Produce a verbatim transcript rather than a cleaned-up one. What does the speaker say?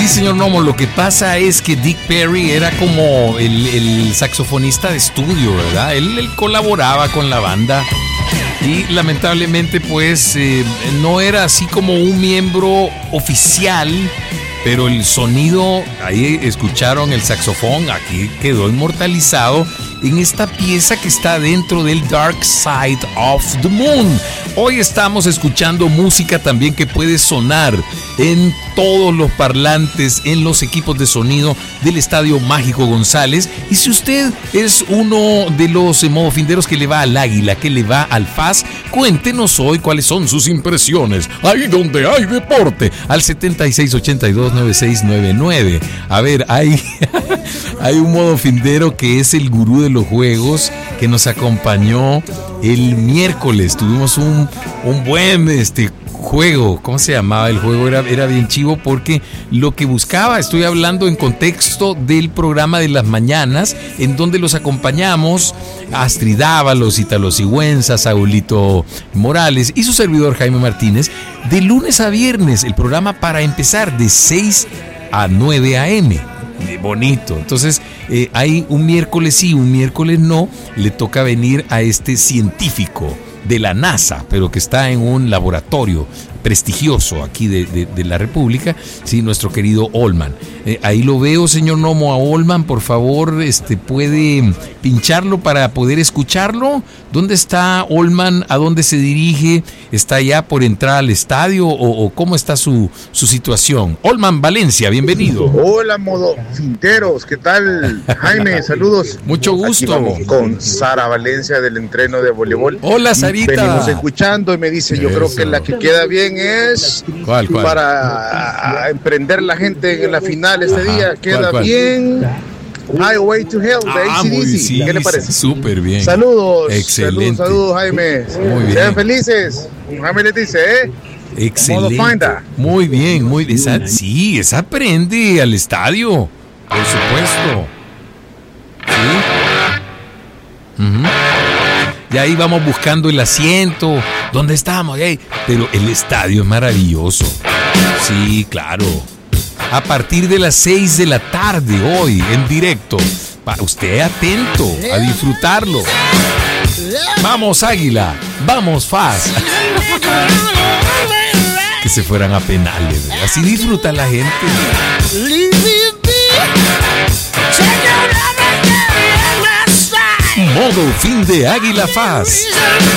señor Nomo, lo que pasa es que Dick Perry era como el, el saxofonista de estudio, ¿verdad? Él, él colaboraba con la banda y lamentablemente pues eh, no era así como un miembro oficial, pero el sonido, ahí escucharon el saxofón, aquí quedó inmortalizado en esta pieza que está dentro del Dark Side of the Moon. Hoy estamos escuchando música también que puede sonar en todos los parlantes, en los equipos de sonido del Estadio Mágico González. Y si usted es uno de los modofinderos que le va al Águila, que le va al F A S, cuéntenos hoy cuáles son sus impresiones. Ahí donde hay deporte, al setenta y seis ochenta y dos noventa y seis noventa y nueve. A ver, hay, hay un modofindero que es el gurú de los juegos que nos acompañó el miércoles. Tuvimos un, un buen este, juego. ¿Cómo se llamaba el juego? Era, era bien chivo porque lo que buscaba, estoy hablando en contexto del programa de las mañanas, en donde los acompañamos Astrid Ábalos, Italo Sigüenza, Saulito Morales y su servidor Jaime Martínez, de lunes a viernes, el programa para empezar de seis a nueve a eme. Bonito. Entonces, eh, hay un miércoles sí, un miércoles no, le toca venir a este científico de la NASA, pero que está en un laboratorio prestigioso aquí de, de, de la República, sí, nuestro querido Olman. Eh, ahí lo veo, señor Nomo, a Olman, por favor, este, puede pincharlo para poder escucharlo. ¿Dónde está Olman? ¿A dónde se dirige? ¿Está ya por entrar al estadio o, o cómo está su, su situación? Olman Valencia, bienvenido. Hola, modofinteros, ¿qué tal? Jaime, saludos. Mucho gusto. Aquí vamos con Sara Valencia del entreno de voleibol. Hola, Sarita. Venimos escuchando y me dice, yo Eso. creo que la que queda bien es ¿Cuál, cuál? para a, a emprender la gente en la final este Ajá. día. Queda ¿Cuál, cuál? bien. Highway to Hell de Ah, A C D C. sí, ¿Qué le parece? Súper bien. Saludos. Excelente. Saludos, saludos, Jaime. Muy bien. Sean felices. Jaime les dice, ¿eh? Excelente. Muy bien, muy bien. Esa, sí, esa prende al estadio. Por supuesto. Sí. Uh-huh. Y ahí vamos buscando el asiento. ¿Dónde estamos? Hey, pero el estadio es maravilloso. Sí, claro. A partir de las seis de la tarde hoy, en directo. Usted atento a disfrutarlo. Vamos, Águila. Vamos, F A S. Que se fueran a penales, ¿verdad? Así disfruta la gente. Modo fin de Águila F A S.